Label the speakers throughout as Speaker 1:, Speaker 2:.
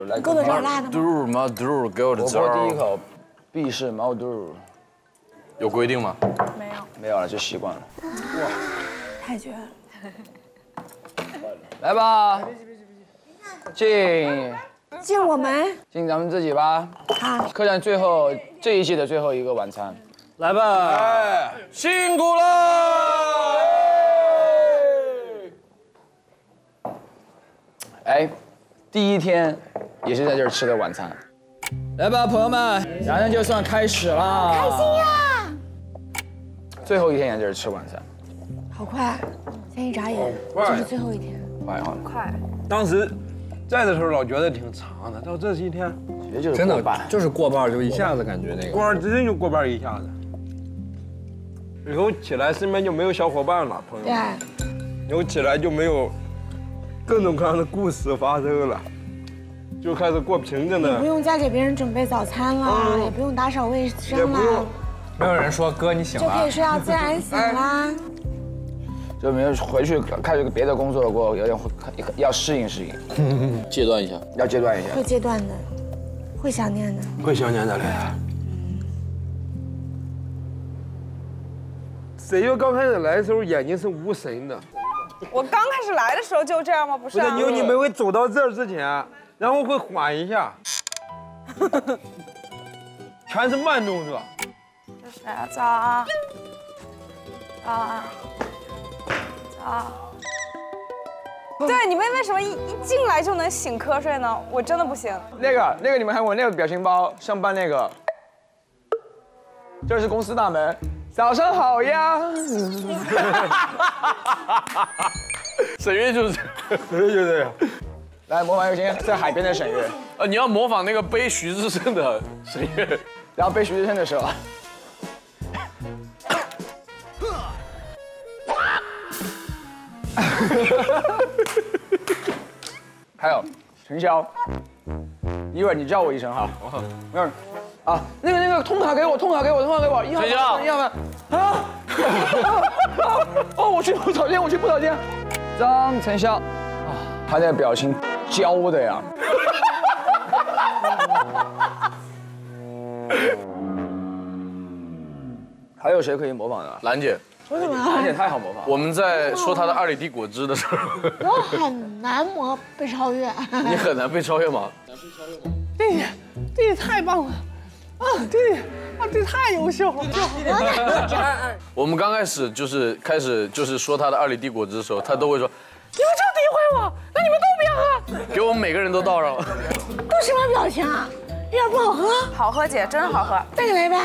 Speaker 1: 够得着辣的吗？
Speaker 2: 毛肚，给我的汁
Speaker 3: 火锅第一口必是毛肚。
Speaker 2: 有规定吗？
Speaker 1: 没有，
Speaker 3: 没有了，就习惯了。
Speaker 1: 哇，太绝了！
Speaker 3: 来吧，进
Speaker 1: 我们
Speaker 3: 咱们自己吧。
Speaker 1: 好，
Speaker 3: 客栈这一季的最后一个晚餐，
Speaker 2: 来吧，哎，辛苦了！
Speaker 3: 哎，第一天也是在这儿吃的晚餐。来吧，朋友们，咱们就算开始了。
Speaker 1: 开心呀！
Speaker 3: 最后一天也在这儿吃晚餐，
Speaker 1: 好快，现在一眨眼就是最后一天。
Speaker 3: 快。
Speaker 4: 当时在的时候老觉得挺长的，到这一天，
Speaker 3: 也就是
Speaker 5: 真的
Speaker 3: 过半
Speaker 5: 就是过半就一下子感觉那个。
Speaker 4: 光真就过半一下子。以后起来身边就没有小伙伴了，朋友。
Speaker 1: 对。
Speaker 4: 以后起来就没有各种各样的故事发生了，就开始过平静的。
Speaker 1: 不用再给别人准备早餐了，也不用打扫卫生了，
Speaker 5: 没有人说哥你醒了，
Speaker 1: 就可以睡到自然醒啦。
Speaker 3: 就没有回去开始别的工作过后，有点要适应适应，
Speaker 2: 戒断一下，
Speaker 3: 要戒断一下。
Speaker 1: 会戒断的，会想念的。
Speaker 4: 会想念的嘞。谁说刚开始来的时候眼睛是无神的？
Speaker 6: 我刚开始来的时候就这样吗？不是、啊，
Speaker 4: 不是，你们会走到这儿之前，然后会缓一下，全是慢动作。
Speaker 6: 这是早啊，早啊，早。对，你们为什么一进来就能醒瞌睡呢？我真的不行。
Speaker 3: 那个你们看过那个表情包上班那个，这是公司大门，早上好呀。
Speaker 2: 沈月就是，
Speaker 4: 对。
Speaker 3: 来模仿一个今天在海边的沈月，
Speaker 2: 你要模仿那个背徐志胜的沈月，
Speaker 3: 然后背徐志胜的时候。还有陈潇，一会儿你叫我一声哈。没有啊，那个通卡给我，一号
Speaker 2: 陈
Speaker 3: 1号班啊！哦，我去不草间。张陈潇，他那个表情焦的呀。还有谁可以模仿的？
Speaker 2: 兰姐，
Speaker 1: 说什么？
Speaker 3: 兰姐太好模仿。
Speaker 2: 我们在说她的2里地果汁的时候，
Speaker 1: 我很难被超越。
Speaker 2: 你很难被超越吗？
Speaker 6: 弟弟太棒了，啊，弟弟太优秀了。
Speaker 2: 我们刚开始就是说她的2里地果汁的时候，她都会说，
Speaker 6: 你们这诋毁我，那你们都不要喝。
Speaker 2: 给我们每个人都倒上。
Speaker 1: 都什么表情啊？有点不好喝。
Speaker 6: 好喝姐，真好喝。
Speaker 1: 再给来一杯。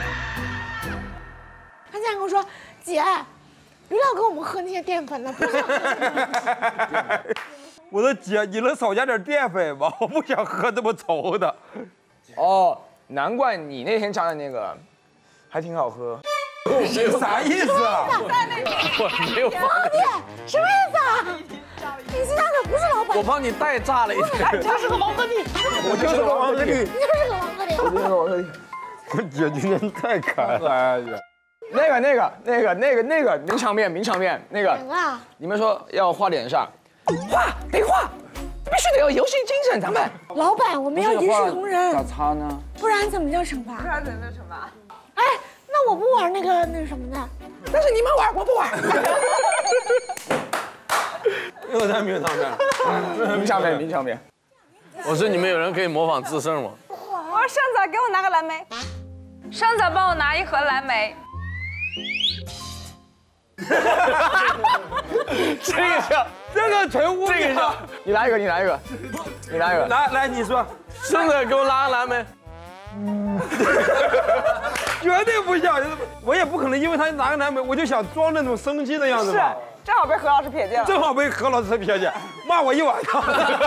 Speaker 1: 他竟然跟我说：“姐，不要给我们喝那些淀粉了，不想喝。”
Speaker 4: 我说姐，你能少加点淀粉吗？我不想喝这么稠的。
Speaker 3: 哦，难怪你那天加的那个还挺好喝。
Speaker 4: 啥意思啊？
Speaker 2: 我没有放，
Speaker 1: 什么意思啊？你是那个不是老板，
Speaker 2: 我帮你代炸了一点。
Speaker 1: 他是个王鹤棣，
Speaker 4: 我就是个王鹤棣。
Speaker 1: 你就是个王鹤棣。
Speaker 3: 我就是个王鹤棣。
Speaker 4: 我姐今天太可爱了。
Speaker 3: 那个名场面，那个你们说要画脸上，得画，必须得有游戏精神，咱们。
Speaker 1: 老板，我们要一视同仁，
Speaker 3: 咋擦呢？
Speaker 1: 不然怎么叫惩罚？
Speaker 6: 不然怎么惩罚？
Speaker 1: 哎，那我不玩那个什么的，
Speaker 3: 但是你们玩，我不玩。
Speaker 4: 又在名场面。
Speaker 2: 我说你们有人可以模仿自胜吗？
Speaker 6: 我说胜子，给我拿个蓝莓。胜子，帮我拿一盒蓝莓。
Speaker 2: 这个像，
Speaker 4: 这个纯污蔑。
Speaker 3: 你来一个。
Speaker 4: 来，你说。
Speaker 2: 真的给我拉个蓝莓。
Speaker 4: 绝对不像，我也不可能因为他拿个蓝莓，我就想装那种生气的样子
Speaker 6: 是
Speaker 4: 吧。
Speaker 6: 正好被何老师瞥见了。
Speaker 4: 正好被何老师瞥见，骂我一晚上。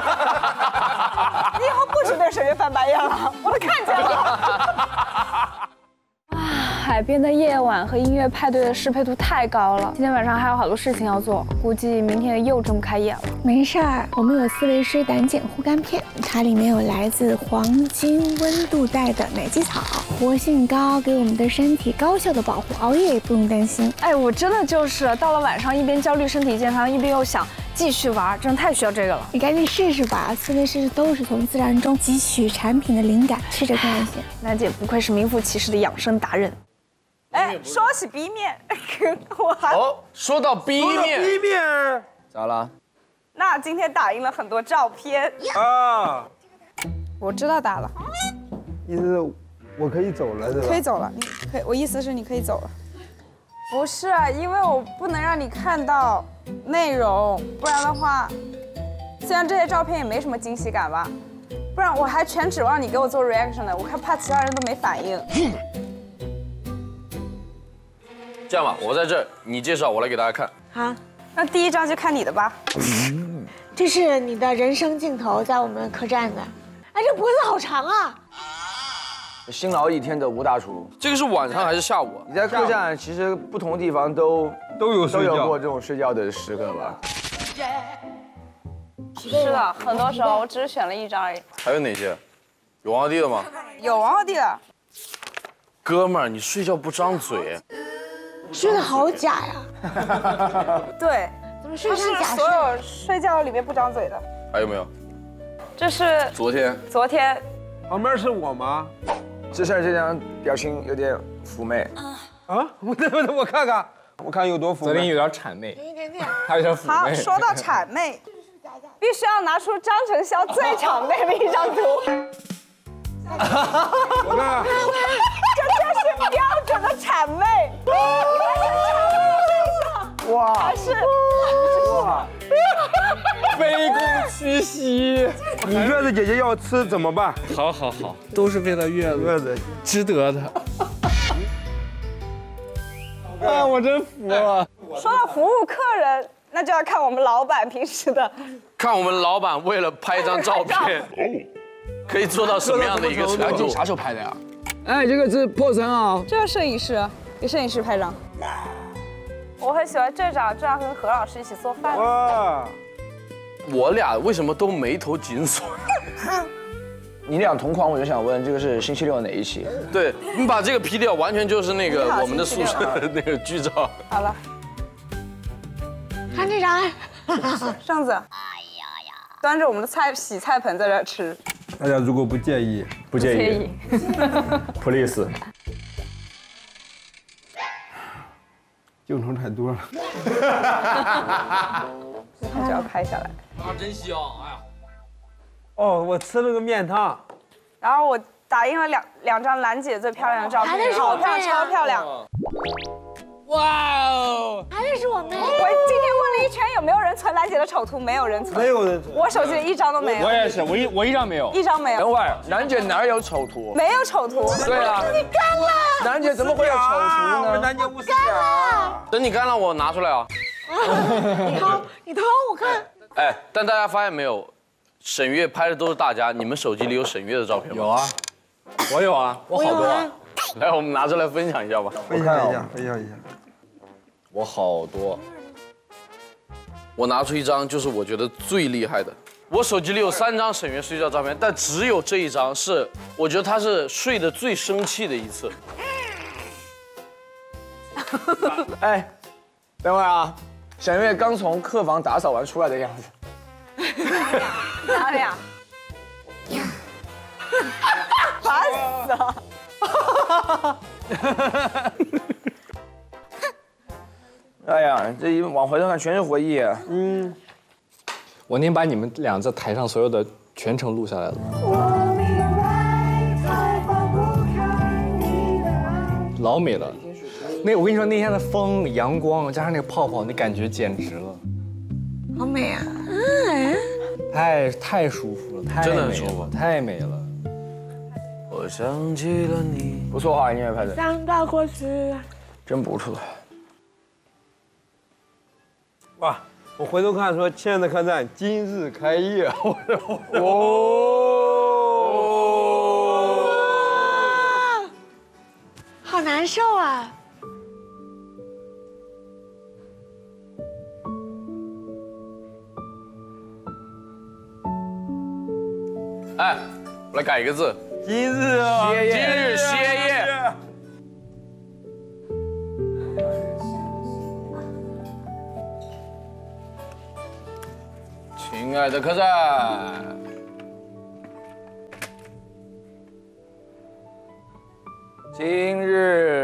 Speaker 6: 你以后不许对沈月翻白眼了，我都看见了。海边的夜晚和音乐派对的适配度太高了，今天晚上还有好多事情要做，估计明天又睁不开眼了。
Speaker 1: 没事儿，我们有思维诗胆碱护肝片，它里面有来自黄金温度带的奶基草，活性高，给我们的身体高效的保护，熬夜也不用担心。
Speaker 6: 哎，我真的就是到了晚上，一边焦虑身体健康，一边又想继续玩，真的太需要这个了。
Speaker 1: 你赶紧试试吧，思维师都是从自然中汲取产品的灵感，试着看一些。
Speaker 6: 兰姐不愧是名副其实的养生达人。
Speaker 7: 哎，说起 B 面，我还
Speaker 2: 说到 B 面，
Speaker 3: 咋了？
Speaker 7: 那今天打印了很多照片
Speaker 4: 啊，
Speaker 7: 我知道打了，
Speaker 4: 意思我可以走了是吧？
Speaker 7: 可以走了，你可以，我意思是你可以走了。不是，因为我不能让你看到内容，不然的话，虽然这些照片也没什么惊喜感吧，不然我还全指望你给我做 reaction 的，我还怕其他人都没反应。
Speaker 2: 这样吧，我在这儿，你介绍，我来给大家看。
Speaker 1: 好，
Speaker 7: 那第一张就看你的吧。
Speaker 1: 这是你的人生镜头，在我们客栈的。哎，这脖子好长啊！
Speaker 3: 辛劳一天的吴大厨，
Speaker 2: 这个是晚上还是下午啊？
Speaker 3: 你在客栈其实不同地方都有过这种睡觉的时刻吧？
Speaker 7: 是的，很多时候我只是选了一张而已。
Speaker 2: 还有哪些？有王鹤棣的吗？
Speaker 7: 有王鹤棣的。
Speaker 2: 哥们儿，你睡觉不张嘴。
Speaker 1: 睡得好假呀！
Speaker 7: 对，
Speaker 1: 怎么睡像假
Speaker 7: 所有睡觉里面不张嘴的。
Speaker 2: 还有没有？
Speaker 7: 这是
Speaker 2: 昨天。
Speaker 4: 旁边是我吗？
Speaker 3: 这事儿这张表情有点妩媚。
Speaker 4: 啊，我看看，我看有多妩媚。
Speaker 5: 泽林有点谄媚，
Speaker 1: 有一点点。
Speaker 5: 他有点妩
Speaker 7: 好，
Speaker 5: 媚。
Speaker 7: 说到谄媚，必须要拿出张成霄最谄媚的一张图。
Speaker 4: 我看看。
Speaker 7: 这就是标准的谄媚。
Speaker 3: 哇！
Speaker 7: 是。
Speaker 3: 哇！
Speaker 5: 卑躬屈膝。
Speaker 4: 你月子姐姐要吃怎么办？
Speaker 5: 好，都是为了月子，值得的。啊，我真服了。
Speaker 7: 说到服务客人，那就要看我们老板平时的。
Speaker 2: 看我们老板为了拍张照片，可以做到什么样的一个程度？
Speaker 3: 啥时候拍的呀？
Speaker 5: 哎，这个是破森啊。
Speaker 7: 这个摄影师给摄影师拍张。我很喜欢这张跟何老师一起做饭。
Speaker 4: 哇！
Speaker 2: 我俩为什么都眉头紧锁？
Speaker 3: 你俩同框，我就想问，这个是星期六哪一期？
Speaker 2: 对你把这个 P 掉，完全就是那个我们的宿舍的那个剧照。
Speaker 7: 好了，
Speaker 1: 看这张，
Speaker 7: 上子，端着我们的洗菜盆在这吃。
Speaker 4: 大家如果不介意
Speaker 5: ，Please。
Speaker 4: 镜头太多了。
Speaker 7: 他就要拍下来。
Speaker 2: 啊，真香！哎呀，
Speaker 4: 哦，我吃了个面汤。
Speaker 7: 然后我打印了两张兰姐最漂亮的照片，好漂亮，超漂亮。
Speaker 5: 哇哦！
Speaker 1: 还得是我妹。
Speaker 7: 我今天问了一圈，有没有人存兰姐的丑图？没有人存。
Speaker 4: 没有人存。
Speaker 7: 我手机里一张都没有。
Speaker 5: 我也是，我一张没有。
Speaker 7: 一张没有。
Speaker 3: 等会儿，楠姐哪有丑图？
Speaker 7: 没有丑图。
Speaker 3: 对啊。
Speaker 1: 你干了！
Speaker 3: 楠姐怎么会有丑图呢？
Speaker 4: 我们楠姐不是假。
Speaker 2: 等你干了，我拿出来啊。
Speaker 1: 你掏，我看。
Speaker 2: 哎，但大家发现没有，沈月拍的都是大家，你们手机里有沈月的照片吗？
Speaker 5: 有啊，我有啊，我好多啊。
Speaker 2: 来，我们拿出来分享一下吧。
Speaker 4: 分享一下。
Speaker 2: 我好多。我拿出一张，就是我觉得最厉害的。我手机里有3张沈月睡觉照片，但只有这一张是我觉得他是睡得最生气的一次。
Speaker 3: 哎，等会儿啊，沈月刚从客房打扫完出来的样子。
Speaker 7: 哪里啊？烦死了！
Speaker 3: 哎呀，这一往回头看全是回忆。
Speaker 5: 我宁把你们俩在台上所有的全程录下来了。老美了。我跟你说，那天的风、阳光加上那个泡泡，那感觉简直了。
Speaker 1: 好美啊！
Speaker 5: 太舒服了，
Speaker 2: 真的很舒服，
Speaker 5: 太美了。
Speaker 2: 我想起了你。
Speaker 3: 不错啊，音乐拍的。
Speaker 1: 想到过去。
Speaker 3: 真不错。
Speaker 4: 哇！我回头看说，亲爱的客栈今日开业。
Speaker 1: 好难受啊！
Speaker 2: 哎，我来改一个字。
Speaker 4: 今日啊，
Speaker 2: 今日歇业。
Speaker 3: 爱的客栈。今日